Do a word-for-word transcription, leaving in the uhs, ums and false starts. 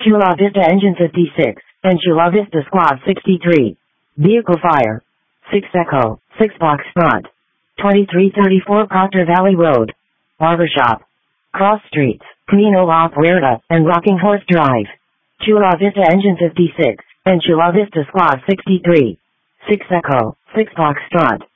Chula Vista Engine fifty-six, and Chula Vista Squad sixty-three. Vehicle fire. six Echo, six Foxtrot. twenty-three thirty-four Proctor Valley Road. Barbershop. Cross Streets, Camino La Puerta, and Rocking Horse Drive. Chula Vista Engine fifty-six, and Chula Vista Squad sixty-three. six Echo, six Foxtrot.